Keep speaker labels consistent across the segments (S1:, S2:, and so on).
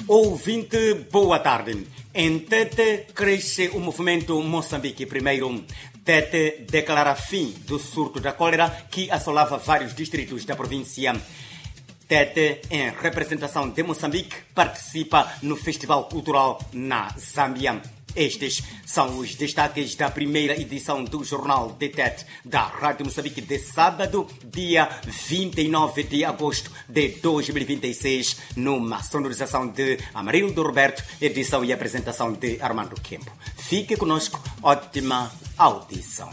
S1: Ouvinte, boa tarde. Em Tete cresce o movimento Moçambique Primeiro. Tete declara fim do surto da cólera que assolava vários distritos da província. Tete, em representação de Moçambique, participa no Festival Cultural na Zâmbia. Estes são os destaques da primeira edição do Jornal de Tete da Rádio Moçambique de sábado, dia 29 de agosto de 2026, numa sonorização de Amarildo Roberto, edição e apresentação de Armando Kempo. Fique conosco, ótima audição.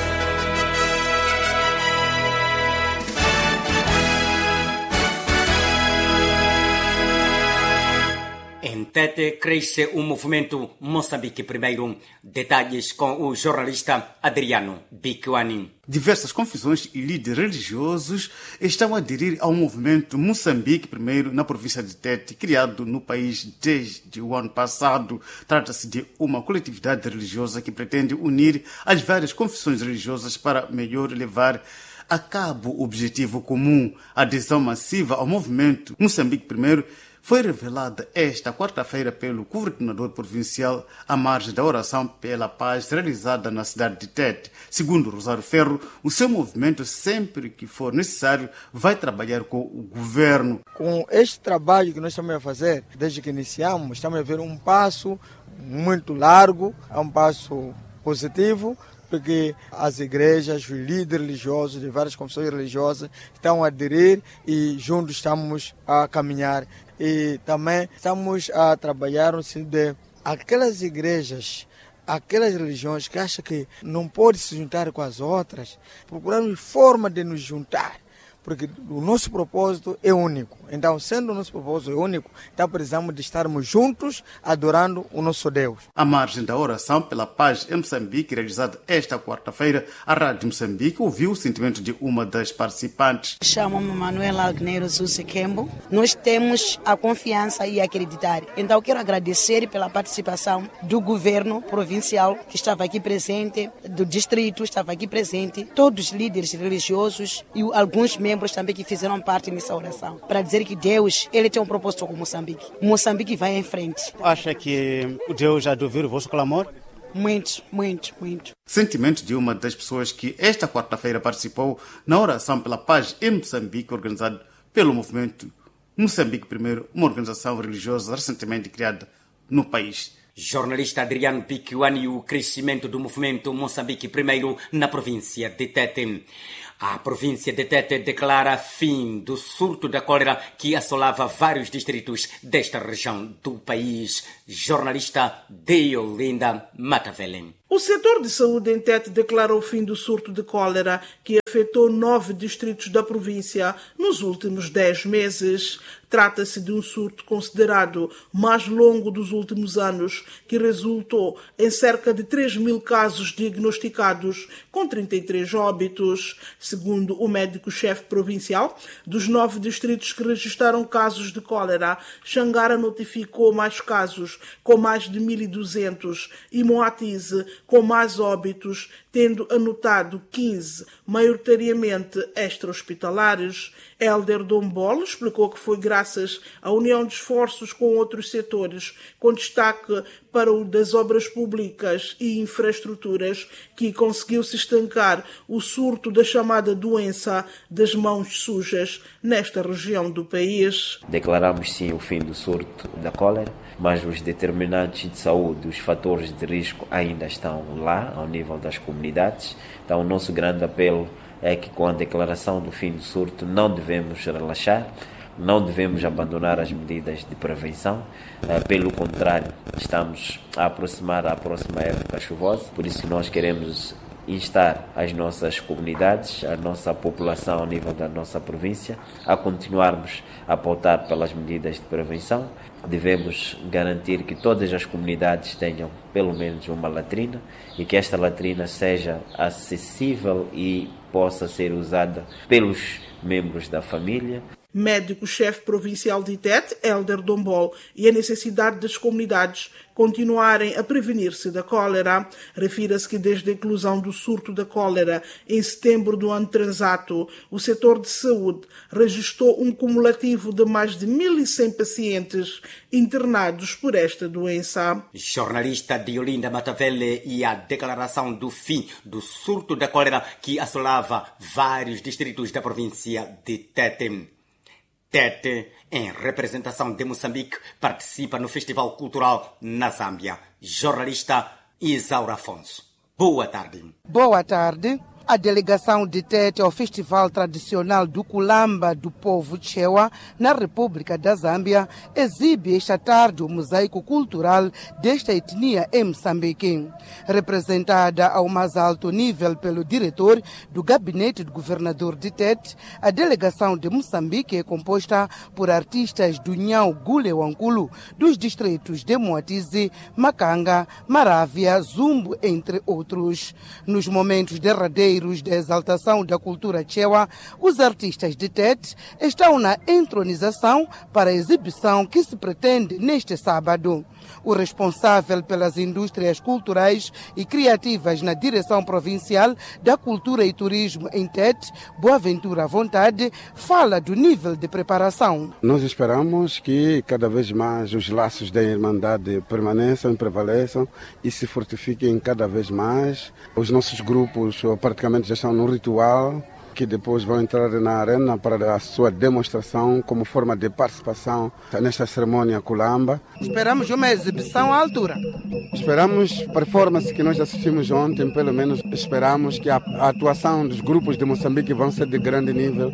S1: Em Tete cresce o movimento Moçambique Primeiro. Detalhes com o jornalista Adriano Bicuani.
S2: Diversas confissões e líderes religiosos estão a aderir ao movimento Moçambique Primeiro na província de Tete, criado no país desde o ano passado. Trata-se de uma coletividade religiosa que pretende unir as várias confissões religiosas para melhor levar a cabo o objetivo comum. A adesão massiva ao movimento Moçambique Primeiro foi revelada esta quarta-feira pelo coordenador provincial à margem da oração pela paz realizada na cidade de Tete. Segundo Rosário Ferro, o seu movimento, sempre que for necessário, vai trabalhar com o governo.
S3: Com este trabalho que nós estamos a fazer, desde que iniciamos, estamos a ver um passo muito largo, é um passo positivo, porque as igrejas, os líderes religiosos de várias confissões religiosas estão a aderir e juntos estamos a caminhar. E também estamos a trabalhar no sentido de aquelas igrejas, aquelas religiões que acham que não podem se juntar com as outras, procurarmos forma de nos juntar, porque o nosso propósito é único. Então, sendo o nosso propósito único, então precisamos de estarmos juntos adorando o nosso Deus.
S2: À margem da oração pela paz em Moçambique, realizada esta quarta-feira, a Rádio Moçambique ouviu o sentimento de uma das participantes.
S4: Chamo-me Manuela Agneiro Susi Kembo. Nós temos a confiança e acreditar. Então, quero agradecer pela participação do governo provincial que estava aqui presente, do distrito estava aqui presente, todos os líderes religiosos e alguns membros também que fizeram parte nessa oração, para dizer que Deus, ele tem um propósito com Moçambique. Moçambique vai em frente.
S5: Acha que Deus já ouviu o vosso clamor?
S4: Muito, muito, muito.
S2: Sentimento de uma das pessoas que esta quarta-feira participou na oração pela paz em Moçambique, organizado pelo movimento Moçambique Primeiro, uma organização religiosa recentemente criada no país.
S1: Jornalista Adriano Bicuani, o crescimento do movimento Moçambique Primeiro na província de Tete. A província de Tete declara fim do surto da cólera que assolava vários distritos desta região do país. Jornalista Deolinda Matavelen.
S6: O setor de saúde em Tete declara o fim do surto de cólera que afetou 9 distritos da província nos últimos 10 meses. Trata-se de um surto considerado mais longo dos últimos anos, que resultou em cerca de 3.000 casos diagnosticados, com 33 óbitos. Segundo o médico-chefe provincial, dos 9 distritos que registraram casos de cólera, Xangara notificou mais casos, com mais de 1.200, e Moatize, com mais óbitos, tendo anotado 15, maioritariamente extra-hospitalares. Hélder Dombolo explicou que foi graças à união de esforços com outros setores, com destaque para o das obras públicas e infraestruturas, que conseguiu-se estancar o surto da chamada doença das mãos sujas nesta região do país.
S7: Declaramos sim o fim do surto da cólera, mas os determinantes de saúde, os fatores de risco ainda estão lá, ao nível das comunidades. Então o nosso grande apelo é que com a declaração do fim do surto não devemos relaxar, não devemos abandonar as medidas de prevenção. Pelo contrário, estamos a aproximar a próxima época chuvosa, por isso que nós queremos instar as nossas comunidades, a nossa população ao nível da nossa província, a continuarmos a pautar pelas medidas de prevenção. Devemos garantir que todas as comunidades tenham pelo menos uma latrina e que esta latrina seja acessível e possa ser usada pelos membros da família.
S6: médico-chefe provincial de Tete, Helder Dombol, e a necessidade das comunidades continuarem a prevenir-se da cólera. Refira-se que desde a eclosão do surto da cólera em setembro do ano transato, o setor de saúde registrou um cumulativo de mais de 1.100 pacientes internados por esta doença.
S1: Jornalista de Olinda Matavele e a declaração do fim do surto da cólera que assolava vários distritos da província de Tete. Tete, em representação de Moçambique, participa no Festival Cultural na Zâmbia. Jornalista Isaura Afonso. Boa tarde.
S8: Boa tarde. A delegação de Tete ao Festival Tradicional do Kulamba do Povo Chewa, na República da Zâmbia, exibe esta tarde o mosaico cultural desta etnia em Moçambique. Representada ao mais alto nível pelo diretor do gabinete do governador de Tete, a delegação de Moçambique é composta por artistas do Nhau Gule Wankulo, dos distritos de Moatize, Macanga, Marávia, Zumbo, entre outros. Nos momentos derradeiros da exaltação da cultura chewa, os artistas de Tete estão na entronização para a exibição que se pretende neste sábado. O responsável pelas indústrias culturais e criativas na Direção Provincial da Cultura e Turismo em Tete, Boaventura Vontade, fala do nível de preparação.
S9: Nós esperamos que cada vez mais os laços da Irmandade permaneçam e prevaleçam e se fortifiquem cada vez mais. Os nossos grupos praticamente já estão no ritual, que depois vão entrar na arena para a sua demonstração como forma de participação nesta cerimônia Kulamba.
S8: Esperamos uma exibição à altura.
S9: Esperamos performance que nós assistimos ontem, pelo menos esperamos que a atuação dos grupos de Moçambique vão ser de grande nível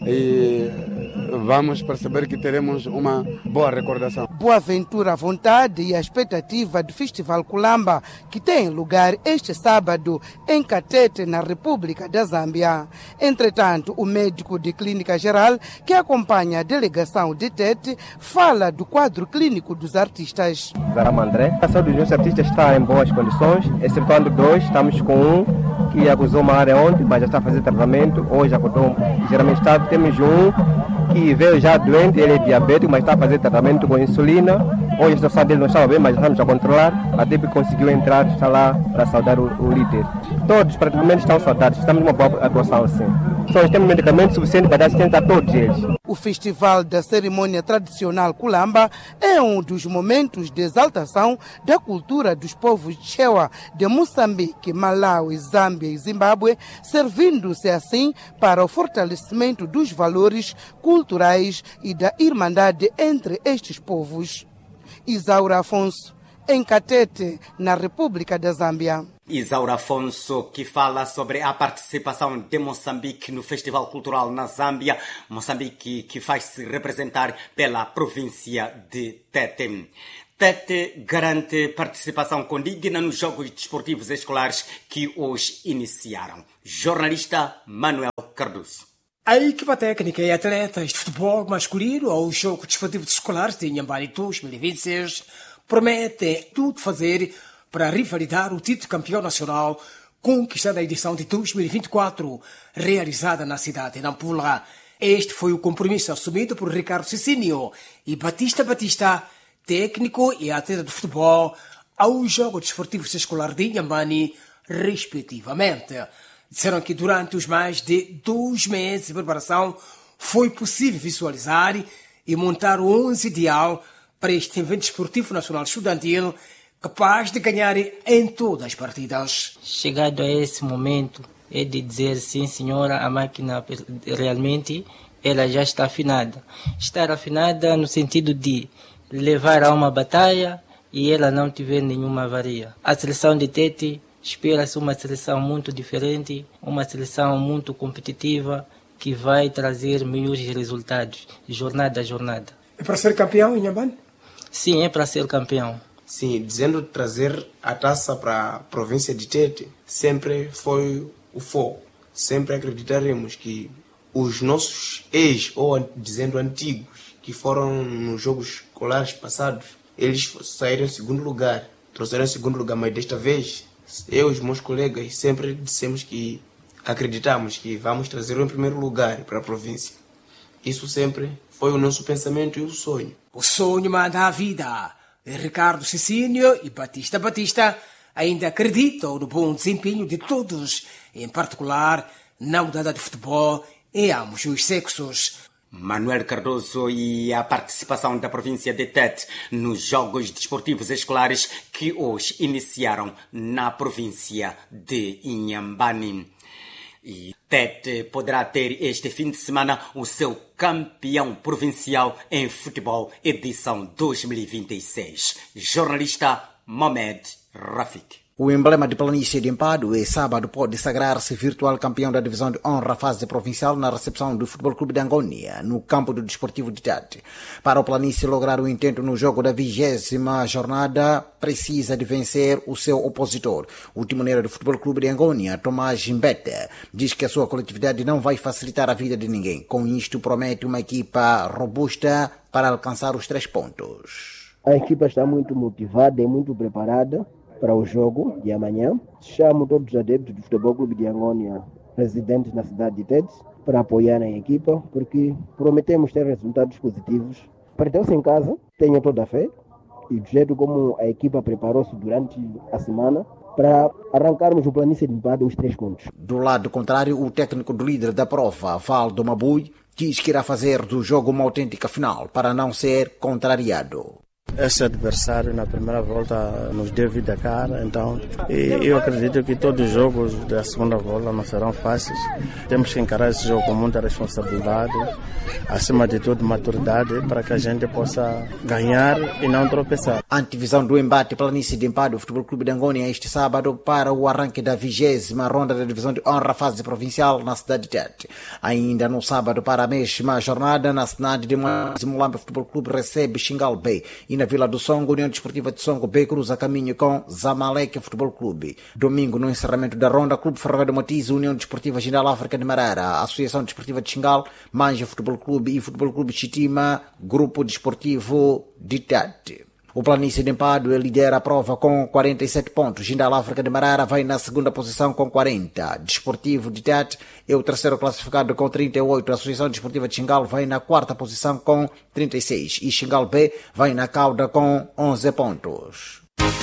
S9: e vamos perceber que teremos uma boa recordação.
S8: Boaventura à vontade e a expectativa do Festival Kulamba, que tem lugar este sábado em Katete, na República da Zâmbia. Entretanto, o médico de clínica geral, que acompanha a delegação de Tete, fala do quadro clínico dos artistas.
S10: Zarama André, a saúde dos nossos artistas está em boas condições, excetuando dois, estamos com um que acusou uma área ontem, mas já está a fazer tratamento, hoje acordou geralmente estável. Temos um que veio já doente, ele é diabético, mas está a fazer tratamento com insulina. Hoje a situação dele não estava bem, mas estamos a controlar, até que conseguiu entrar, está lá para saudar o líder. Todos praticamente estão saudados, estamos numa boa atuação assim. Só temos medicamentos suficientes para dar assistência a todos eles.
S8: O Festival da Cerimônia Tradicional Kulamba é um dos momentos de exaltação da cultura dos povos Chewa de Moçambique, Malawi, Zâmbia e Zimbábue, servindo-se assim para o fortalecimento dos valores culturais e da irmandade entre estes povos. Isaura Afonso, em Katete, na República da Zâmbia.
S1: Isaura Afonso, que fala sobre a participação de Moçambique no Festival Cultural na Zâmbia. Moçambique que faz-se representar pela província de Tete. Tete garante participação condigna nos Jogos Desportivos Escolares que hoje iniciaram. Jornalista Manuel Cardoso.
S11: A equipa técnica e atletas de futebol masculino aos Jogos Desportivos Escolares de Inhambane 2026 prometem tudo fazer para revalidar o título de campeão nacional conquistado na edição de 2024, realizada na cidade de Nampula. Este foi o compromisso assumido por Ricardo Cicinho e Batista, técnico e atleta de futebol, aos Jogos Desportivos Escolares de Inhambane, respectivamente. Disseram que durante os mais de 2 meses de preparação foi possível visualizar e montar o 11 ideal para este evento esportivo nacional estudantil capaz de ganhar em todas as partidas.
S12: Chegado a esse momento, é de dizer sim, senhora, a máquina realmente ela já está afinada. Estar afinada no sentido de levar a uma batalha e ela não tiver nenhuma avaria. A seleção de Tete espera-se uma seleção muito diferente, uma seleção muito competitiva que vai trazer melhores resultados, jornada a jornada.
S11: É para ser campeão em Inhambane?
S12: Sim, é para ser campeão.
S13: Sim, dizendo trazer a taça para a província de Tete sempre foi o foco. Sempre acreditaremos que os nossos ex, ou dizendo antigos, que foram nos jogos escolares passados, eles saíram em segundo lugar, trouxeram em segundo lugar, mas desta vez eu e os meus colegas sempre dissemos que acreditamos que vamos trazer em primeiro lugar para a província. Isso sempre foi o nosso pensamento e o sonho.
S11: O sonho manda a vida. Ricardo Cicínio e Batista ainda acreditam no bom desempenho de todos, em particular na modalidade de futebol em ambos os sexos.
S1: Manuel Cardoso e a participação da província de Tete nos Jogos Desportivos Escolares que hoje iniciaram na província de Inhambane. E Tete poderá ter este fim de semana o seu campeão provincial em futebol, edição 2026. Jornalista Mohamed Rafik.
S14: O emblema de planície de Empadue, sábado, pode sagrar-se virtual campeão da divisão de honra fase provincial na recepção do Futebol Clube de Angônia, no campo do Desportivo de Tete. Para o planície lograr o intento no jogo da 20ª jornada, precisa de vencer o seu opositor. O timoneiro do Futebol Clube de Angônia, Tomás Mbete, diz que a sua coletividade não vai facilitar a vida de ninguém. Com isto, promete uma equipa robusta para alcançar os 3 pontos.
S15: A equipa está muito motivada e muito preparada para o jogo de amanhã. Chamo todos os adeptos do Futebol Clube de Angônia, residentes na cidade de Tete, para apoiarem a equipa, porque prometemos ter resultados positivos. Pertence em casa, tenho toda a fé, e do jeito como a equipa preparou-se durante a semana, para arrancarmos o planície de Empadue os 3 pontos.
S14: Do lado contrário, o técnico do líder da prova, Valdo Mabui, diz que irá fazer do jogo uma autêntica final, para não ser contrariado.
S16: Esse adversário na primeira volta nos deu vida cara, então eu acredito que todos os jogos da segunda volta não serão fáceis. Temos que encarar esse jogo com muita responsabilidade, acima de tudo maturidade, para que a gente possa ganhar e não tropeçar.
S14: Antevisão do embate planície de Empadue, o Futebol Clube de Angônia, este sábado para o arranque da 20ª ronda da divisão de honra fase provincial na cidade de Tete. Ainda no sábado para a mesma jornada, na cidade de Mulambe, o Futebol Clube recebe Xingal Bay. E na Vila do Songo, União Desportiva de Songo B cruza caminho com Zamalek Futebol Clube. Domingo, no encerramento da ronda, Clube Ferroviário Motiz, União Desportiva Ginal África de Marara, Associação Desportiva de Xingal, Manja Futebol Clube e Futebol Clube Chitima, Grupo Desportivo de Tete. O planície de Empadue lidera a prova com 47 pontos. Ginal África de Marara vai na segunda posição com 40. Desportivo de Tete é o terceiro classificado com 38. A Associação Desportiva de Xingal vai na quarta posição com 36. E Xingal B vai na cauda com 11 pontos.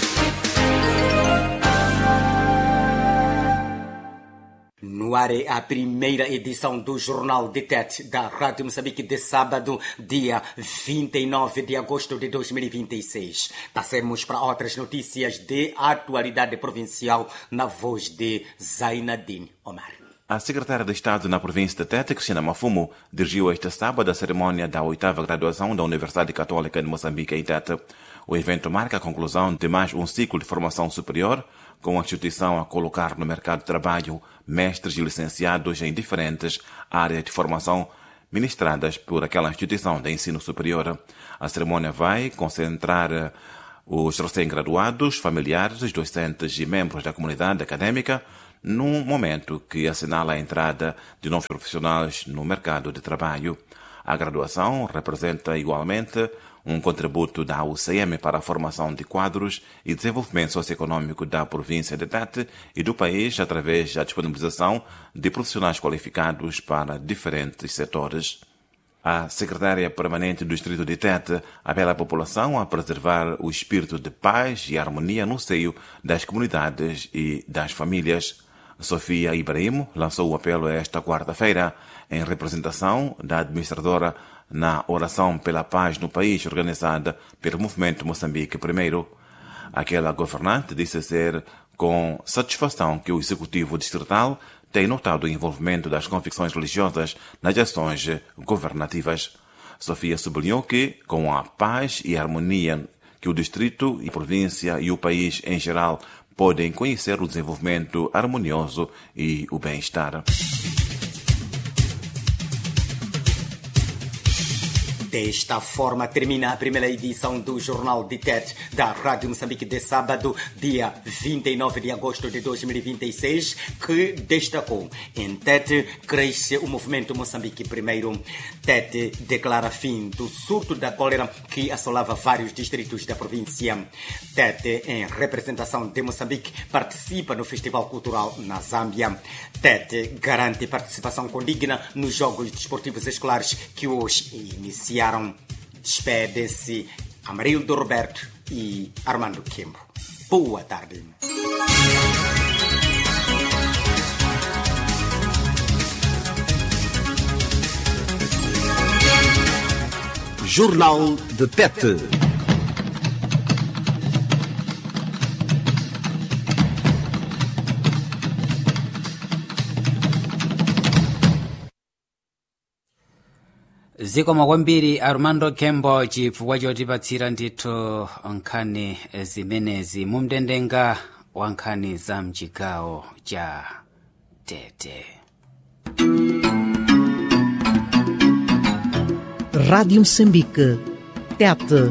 S1: No ar é a primeira edição do Jornal de Tete da Rádio Moçambique de sábado, dia 29 de agosto de 2026. Passemos para outras notícias de atualidade provincial na voz de Zainadine Omar.
S17: A secretária de Estado na província de Tete, Cristina Mafumo, dirigiu este sábado a cerimônia da 8ª graduação da Universidade Católica de Moçambique em Tete. O evento marca a conclusão de mais um ciclo de formação superior, com a instituição a colocar no mercado de trabalho mestres e licenciados em diferentes áreas de formação ministradas por aquela instituição de ensino superior. A cerimônia vai concentrar os recém-graduados, familiares, docentes e membros da comunidade académica num momento que assinala a entrada de novos profissionais no mercado de trabalho. A graduação representa igualmente um contributo da UCM para a formação de quadros e desenvolvimento socioeconômico da província de Tete e do país através da disponibilização de profissionais qualificados para diferentes setores. A secretária permanente do Distrito de Tete apela à população a preservar o espírito de paz e harmonia no seio das comunidades e das famílias. Sofia Ibrahim lançou o apelo esta quarta-feira em representação da administradora na oração pela paz no país organizada pelo Movimento Moçambique I. Aquela governante disse ser com satisfação que o Executivo Distrital tem notado o envolvimento das convicções religiosas nas ações governativas. Sofia sublinhou que, com a paz e a harmonia que o Distrito e a província e o país em geral podem conhecer o desenvolvimento harmonioso e o bem-estar.
S1: Desta forma, termina a primeira edição do Jornal de TET da Rádio Moçambique de sábado, dia 29 de agosto de 2026, que destacou: em TET cresce o movimento Moçambique Primeiro. TET declara fim do surto da cólera que assolava vários distritos da província. TET, em representação de Moçambique, participa no Festival Cultural na Zâmbia. TET garante participação condigna nos Jogos Desportivos Escolares que hoje iniciaram. Despede-se Amarildo Roberto e Armando Quembo. Boa tarde.
S18: Jornal de TET.
S19: zikomo kwambiri Armando Kembo chifukwa chotipatsira ndithu nkhani zimenezi mu mndandanda wa nkhani za mchigawo cha Tete.
S20: Rádio Moçambique, Tete.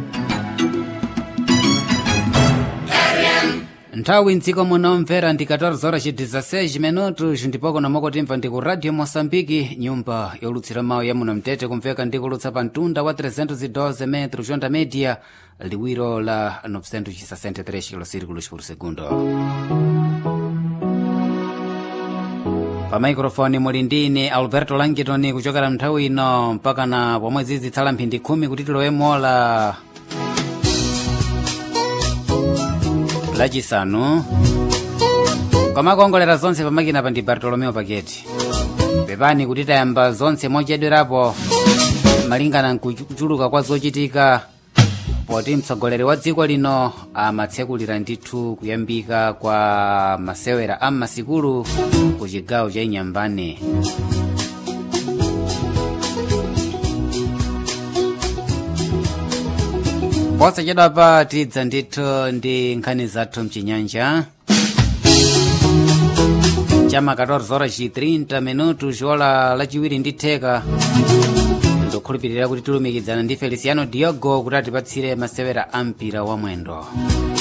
S19: nthawi mdziko muno mvera ndi 14:16 ndipo kuno mukutimva ndi ku Radio Moçambique, nyumba yolutsira mawu ya muno mtete, kumveka ndi kulutsa pa mtunda wa 312 metros onda media, liwiro la 963 kilosirikulos por segundo. Pa microphone muli ndine Alberto Langitoni kuchokera nthawi ino mpaka na pomwe zitsala mphindi 10 kuti tilowemo lachisanu. Komakongolera zonse pamakina pa ndi Bartolomeo Paketi. Pepani kuti tayamba zonse mochedwerapo malingana nkuchuluka kwa zochitika, poti mtsogoleri wa dziko lino amatsekulira ndithu kuyambika kwa masewera a masikulu ku chigawo cha Inyambane. posachedwapa tidza ndithu ndi nkhani zathu mchinyanja chama 14:30 xola lachiwiri ndi theka. Ndikukhulupirira kuti tilumikizana ndi Feliciano Diogo kuti atipatsire masewera a mpira wa mwendo.